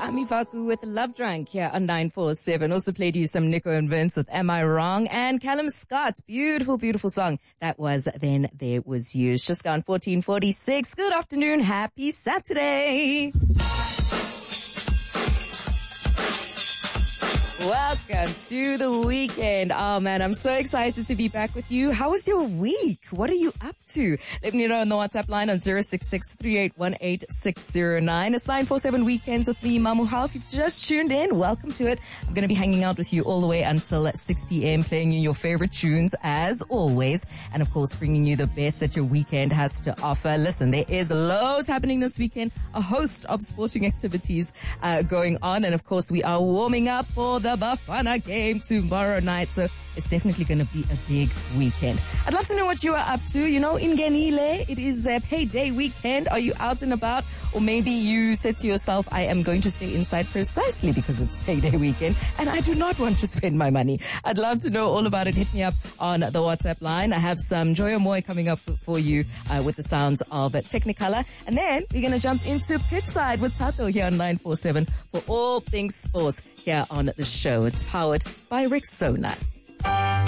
Ami Vaku with Love Drunk here on 947. Also played you some Nico and Vince with Am I Wrong? And Callum Scott. Beautiful, beautiful song. That was Then There Was You. It's just gone 14:46. Good afternoon. Happy Saturday. Welcome to the weekend. Oh man, I'm so excited to be back with you. How was your week? What are you up to? Let me know on the WhatsApp line on 066-3818-609. It's 947 Weekends with me, Mamu Hao. If you've just tuned in, welcome to it. I'm going to be hanging out with you all the way until 6 p.m., playing you your favorite tunes as always. And of course, bringing you the best that your weekend has to offer. Listen, there is loads happening this weekend. A host of sporting activities going on. And of course, we are warming up for the Bafana game tomorrow night. So it's definitely going to be a big weekend. I'd love to know what you are up to. You know, in Ngenile, it is a payday weekend. Are you out and about? Or maybe you said to yourself, I am going to stay inside precisely because it's payday weekend and I do not want to spend my money. I'd love to know all about it. Hit me up on the WhatsApp line. I have some Joya Moy coming up for you with the sounds of Technicolor. And then we're going to jump into Pitchside with Tato here on 947 for all things sports here on the show. It's powered by Rexona.